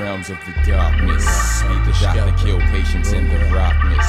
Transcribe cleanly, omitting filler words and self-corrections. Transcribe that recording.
realms of the darkness. Be the doctor, kill patients in the rockness.